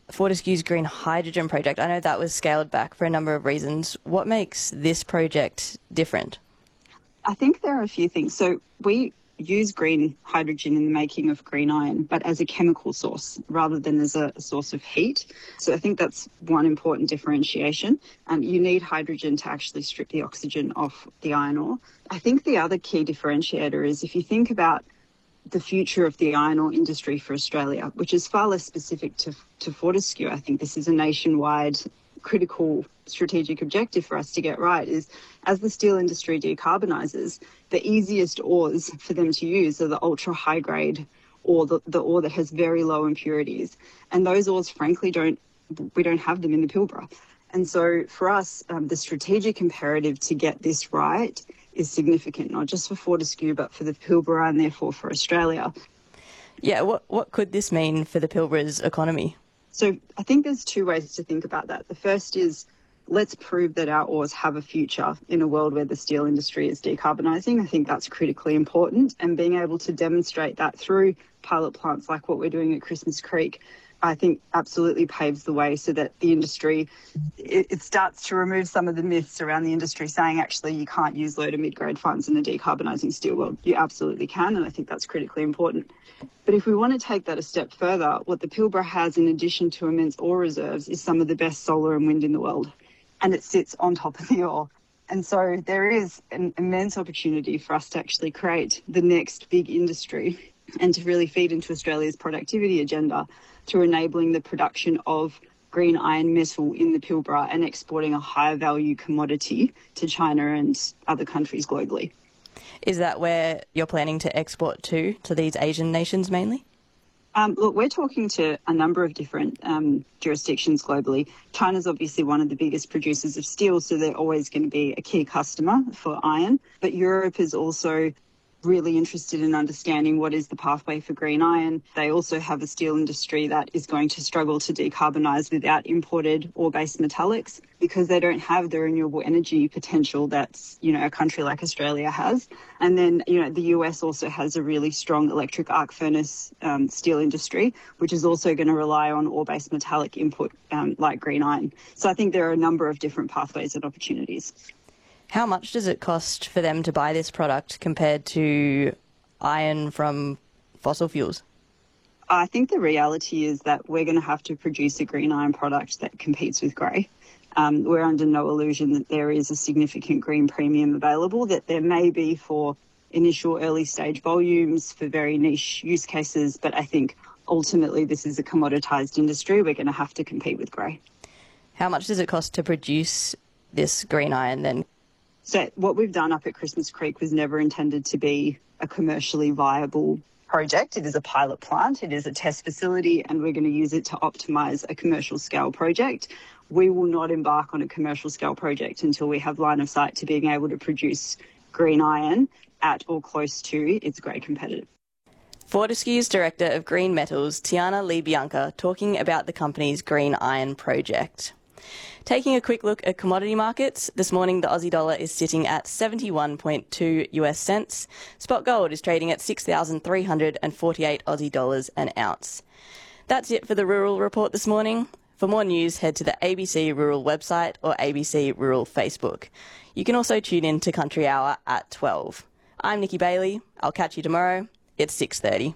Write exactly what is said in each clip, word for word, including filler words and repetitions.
Fortescue's green hydrogen project. I know that was scaled back for a number of reasons. What makes this project different? I think there are a few things. So we use green hydrogen in the making of green iron, but as a chemical source rather than as a source of heat. So I think that's one important differentiation. Um, you need hydrogen to actually strip the oxygen off the iron ore. I think the other key differentiator is if you think about the future of the iron ore industry for Australia, which is far less specific to, to Fortescue. I think this is a nationwide critical strategic objective for us to get right, is as the steel industry decarbonises, the easiest ores for them to use are the ultra high grade or the, the ore that has very low impurities. And those ores, frankly, don't we don't have them in the Pilbara. And so for us, um, the strategic imperative to get this right is significant, not just for Fortescue, but for the Pilbara and therefore for Australia. Yeah, what, what could this mean for the Pilbara's economy? So I think there's two ways to think about that. The first is let's prove that our ores have a future in a world where the steel industry is decarbonising. I think that's critically important, and being able to demonstrate that through pilot plants like what we're doing at Christmas Creek, I think absolutely paves the way so that the industry, it, it starts to remove some of the myths around the industry saying actually you can't use low to mid-grade funds in the decarbonising steel world. You absolutely can, and I think that's critically important. But if we want to take that a step further, what the Pilbara has in addition to immense ore reserves is some of the best solar and wind in the world, and it sits on top of the ore. And so there is an immense opportunity for us to actually create the next big industry and to really feed into Australia's productivity agenda through enabling the production of green iron metal in the Pilbara and exporting a higher value commodity to China and other countries globally. Is that where you're planning to export to, to these Asian nations mainly? Um, look, we're talking to a number of different um, jurisdictions globally. China's obviously one of the biggest producers of steel, so they're always going to be a key customer for iron. But Europe is also really interested in understanding what is the pathway for green iron. They also have a steel industry that is going to struggle to decarbonise without imported ore-based metallics because they don't have the renewable energy potential that's, you know, a country like Australia has. And then, you know, the U S also has a really strong electric arc furnace um, steel industry, which is also going to rely on ore-based metallic input um, like green iron. So I think there are a number of different pathways and opportunities. How much does it cost for them to buy this product compared to iron from fossil fuels? I think the reality is that we're going to have to produce a green iron product that competes with grey. Um, we're under no illusion that there is a significant green premium available, that there may be for initial early stage volumes, for very niche use cases, but I think ultimately this is a commoditised industry. We're going to have to compete with grey. How much does it cost to produce this green iron then? So what we've done up at Christmas Creek was never intended to be a commercially viable project. It is a pilot plant, it is a test facility, and we're going to use it to optimise a commercial scale project. We will not embark on a commercial scale project until we have line of sight to being able to produce green iron at or close to its grade competitive. Fortescue's Director of Green Metals, Tiana Lee-Bianca, talking about the company's green iron project. Taking a quick look at commodity markets, this morning the Aussie dollar is sitting at seventy-one point two US cents. Spot gold is trading at six thousand three hundred forty-eight Aussie dollars an ounce. That's it for the Rural Report this morning. For more news, head to the A B C Rural website or A B C Rural Facebook. You can also tune in to Country Hour at twelve. I'm Nikki Bailey. I'll catch you tomorrow. It's six thirty.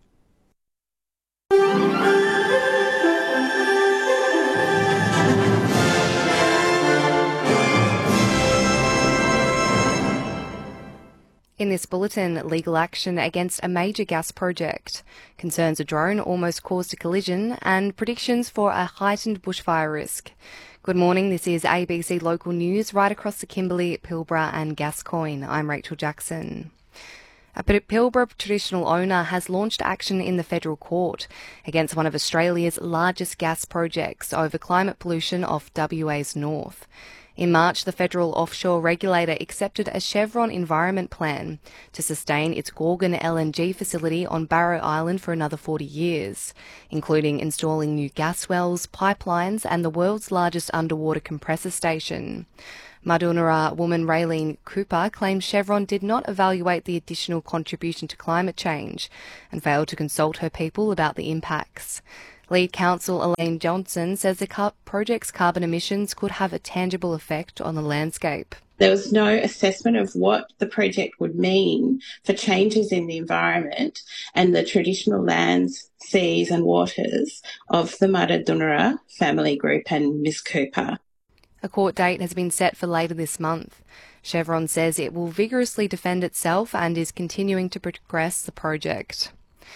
In this bulletin, legal action against a major gas project, concerns a drone almost caused a collision, and predictions for a heightened bushfire risk. Good morning, this is A B C Local News right across the Kimberley, Pilbara and Gascoyne. I'm Rachel Jackson. A Pilbara traditional owner has launched action in the federal court against one of Australia's largest gas projects over climate pollution off W A's north. In March, the federal offshore regulator accepted a Chevron environment plan to sustain its Gorgon L N G facility on Barrow Island for another forty years, including installing new gas wells, pipelines and the world's largest underwater compressor station. Madunara woman Raylene Cooper claims Chevron did not evaluate the additional contribution to climate change and failed to consult her people about the impacts. Lead counsel Elaine Johnson says the project's carbon emissions could have a tangible effect on the landscape. There was no assessment of what the project would mean for changes in the environment and the traditional lands, seas and waters of the Mardudhunera family group and Miss Cooper. A court date has been set for later this month. Chevron says it will vigorously defend itself and is continuing to progress the project.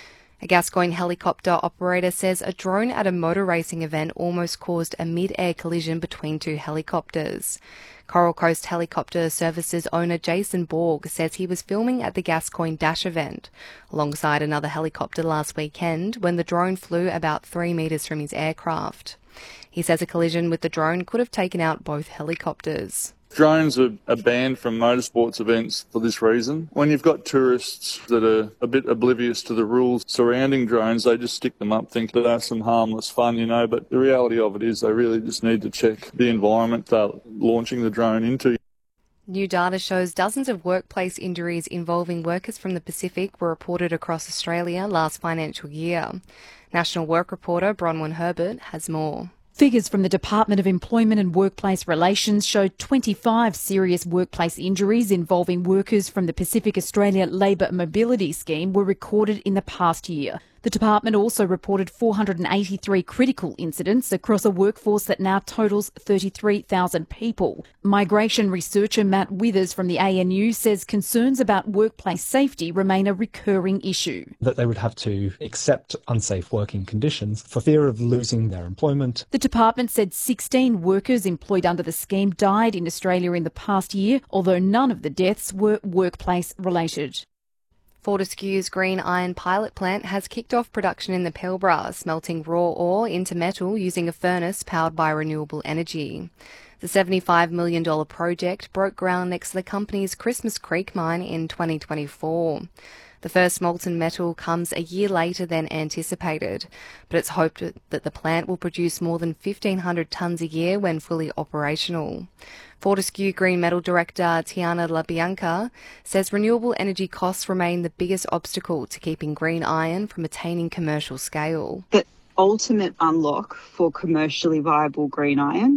A Gascoyne helicopter operator says a drone at a motor racing event almost caused a mid-air collision between two helicopters. Coral Coast Helicopter Services owner Jason Borg says he was filming at the Gascoyne Dash event alongside another helicopter last weekend when the drone flew about three metres from his aircraft. He says a collision with the drone could have taken out both helicopters. Drones are, are banned from motorsports events for this reason. When you've got tourists that are a bit oblivious to the rules surrounding drones, they just stick them up, think that that's some harmless fun, you know, but the reality of it is they really just need to check the environment they're launching the drone into. New data shows dozens of workplace injuries involving workers from the Pacific were reported across Australia last financial year. National Work reporter Bronwyn Herbert has more. Figures from the Department of Employment and Workplace Relations showed twenty-five serious workplace injuries involving workers from the Pacific Australia Labour Mobility Scheme were recorded in the past year. The department also reported four hundred eighty-three critical incidents across a workforce that now totals thirty-three thousand people. Migration researcher Matt Withers from the A N U says concerns about workplace safety remain a recurring issue. That they would have to accept unsafe working conditions for fear of losing their employment. The department said sixteen workers employed under the scheme died in Australia in the past year, although none of the deaths were workplace related. Fortescue's green iron pilot plant has kicked off production in the Pilbara, smelting raw ore into metal using a furnace powered by renewable energy. The seventy-five million dollars project broke ground next to the company's Christmas Creek mine in twenty twenty-four. The first molten metal comes a year later than anticipated, but it's hoped that the plant will produce more than fifteen hundred tonnes a year when fully operational. Fortescue Green Metal Director Tiana LaBianca says renewable energy costs remain the biggest obstacle to keeping green iron from attaining commercial scale. The ultimate unlock for commercially viable green iron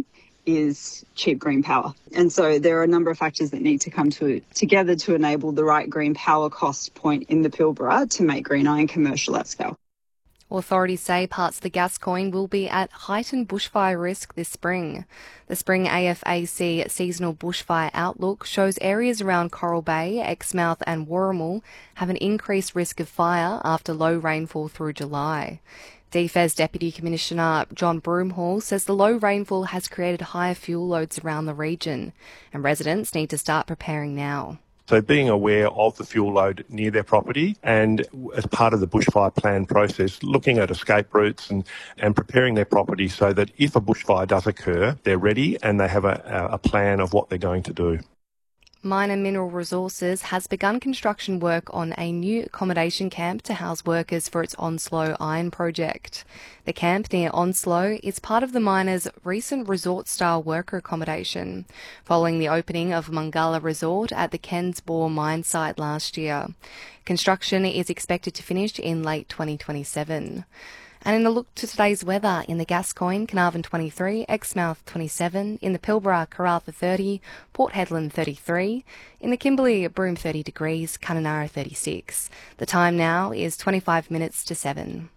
is cheap green power. And so there are a number of factors that need to come to, together to enable the right green power cost point in the Pilbara to make green iron commercial at scale. Authorities say parts of the Gascoyne will be at heightened bushfire risk this spring. The spring A F A C seasonal bushfire outlook shows areas around Coral Bay, Exmouth and Warrimal have an increased risk of fire after low rainfall through July. D F E S Deputy Commissioner John Broomhall says the low rainfall has created higher fuel loads around the region and residents need to start preparing now. So being aware of the fuel load near their property and as part of the bushfire plan process, looking at escape routes and, and preparing their property so that if a bushfire does occur, they're ready and they have a, a plan of what they're going to do. Miner Mineral Resources has begun construction work on a new accommodation camp to house workers for its Onslow Iron project. The camp near Onslow is part of the miner's recent resort-style worker accommodation, following the opening of Mungalla Resort at the Kensborough mine site last year. Construction is expected to finish in late twenty twenty-seven. And in a look to today's weather, in the Gascoyne, Carnarvon twenty-three, Exmouth twenty-seven, in the Pilbara, Karratha thirty, Port Hedland thirty-three, in the Kimberley, Broome thirty degrees, Kununurra thirty-six. The time now is twenty-five minutes to seven.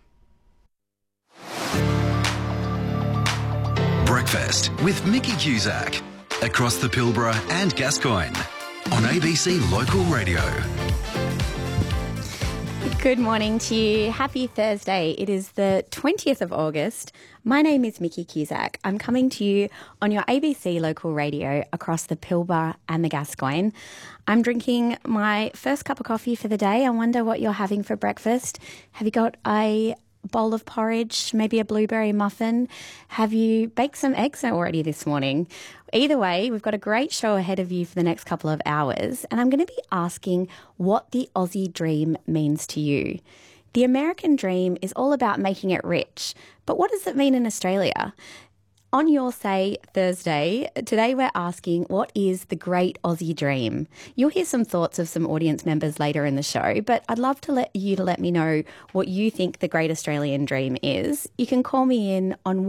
Breakfast with Mickey Cusack across the Pilbara and Gascoyne on A B C Local Radio. Good morning to you. Happy Thursday. It is the twentieth of August. My name is Mickey Cusack. I'm coming to you on your A B C Local Radio across the Pilbara and the Gascoyne. I'm drinking my first cup of coffee for the day. I wonder what you're having for breakfast. Have you got a bowl of porridge, maybe a blueberry muffin? Have you baked some eggs already this morning? Either way, we've got a great show ahead of you for the next couple of hours, and I'm going to be asking what the Aussie dream means to you. The American dream is all about making it rich, but what does it mean in Australia? On Your Say Thursday, today we're asking, what is the great Aussie dream? You'll hear some thoughts of some audience members later in the show, but I'd love to let you to let me know what you think the great Australian dream is. You can call me in on